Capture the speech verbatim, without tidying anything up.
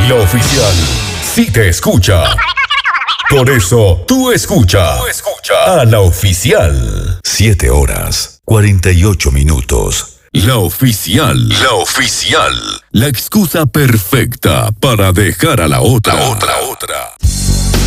La Oficial sí te escucha. Por eso, tú escucha, tú escucha a La Oficial. Siete horas, cuarenta y ocho minutos. La Oficial. La Oficial. La excusa perfecta para dejar a la otra. La otra, otra.